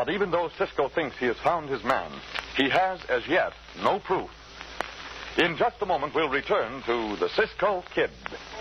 But even though Cisco thinks he has found his man, he has, as yet, no proof. In just a moment, we'll return to the Cisco Kid.